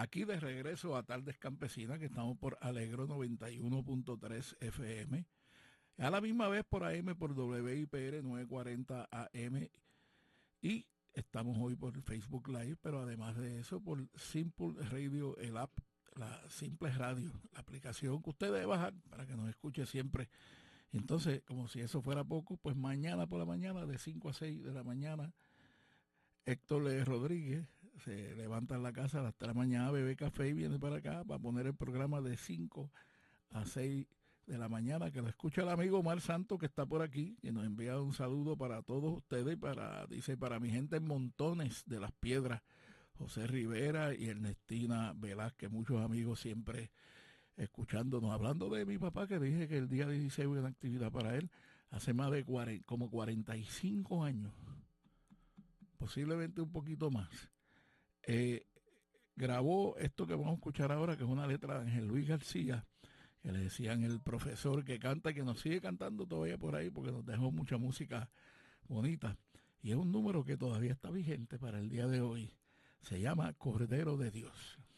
aquí de regreso a Tardes Campesinas, que estamos por Alegro 91.3 FM. A la misma vez por AM, por WIPR 940 AM. Y estamos hoy por Facebook Live, pero además de eso, por Simple Radio, el app, la Simple Radio, la aplicación que usted debe bajar para que nos escuche siempre. Entonces, como si eso fuera poco, pues mañana por la mañana, de 5 a 6 de la mañana, Héctor Rodríguez se levanta en la casa a las 3 de la mañana, bebe café y viene para acá para poner el programa de 5 a 6 de la mañana, que lo escucha el amigo Omar Santos, que está por aquí, que nos envía un saludo para todos ustedes, dice, para mi gente en Montones de las Piedras, José Rivera y Ernestina Velázquez, muchos amigos siempre escuchándonos, hablando de mi papá, que dije que el día 16 hubo una actividad para él, hace más de como 45 años, posiblemente un poquito más. Grabó esto que vamos a escuchar ahora, que es una letra de Ángel Luis García, que le decían el profesor que canta y que nos sigue cantando todavía por ahí, porque nos dejó mucha música bonita. Y es un número que todavía está vigente para el día de hoy. Se llama Cordero de Dios.